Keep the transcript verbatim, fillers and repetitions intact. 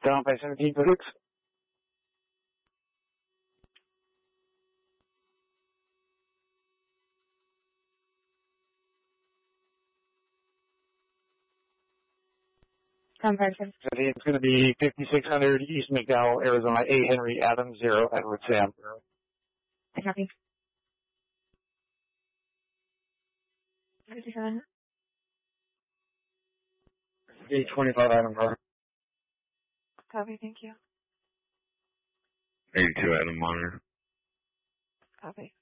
Down by seventeen for six. Conversion. It's going to be fifty-six hundred East McDowell, Arizona, A. Henry, Adam, zero, Edward, Sam. I copy. fifty-seven. eight twenty-five, Adam, car. Copy, thank you. eighty-two, Adam, monitor. Copy.